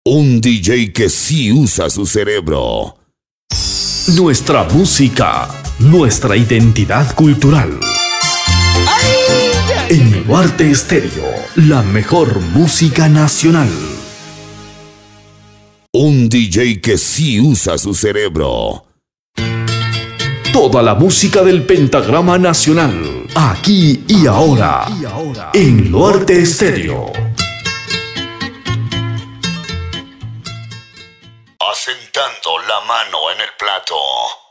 Un DJ que sí usa su cerebro. Nuestra música, nuestra identidad cultural. En Nuarte Estéreo, la mejor música nacional. Un DJ que sí usa su cerebro. Toda la música del pentagrama nacional, aquí y ahora, en Nuarte Estéreo. Asentando la mano en el plato.